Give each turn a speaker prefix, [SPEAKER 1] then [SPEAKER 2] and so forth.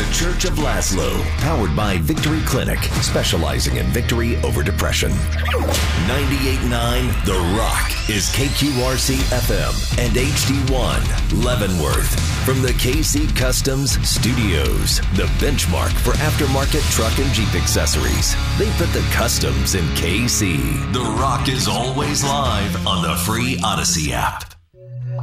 [SPEAKER 1] The Church of Laszlo, powered by Victory Clinic, specializing in victory over depression. 98.9 The Rock is KQRC FM and HD1 Leavenworth. From the KC Customs Studios, the benchmark for aftermarket truck and Jeep accessories. They put the customs in KC. The Rock is always live on the free Odyssey app.